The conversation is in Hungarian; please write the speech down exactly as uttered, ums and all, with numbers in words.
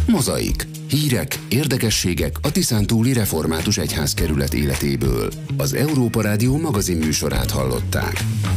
Mozaik. Hírek, érdekességek a Tiszántúli Református Egyházkerület életéből. Az Európa Rádió magazin műsorát hallották.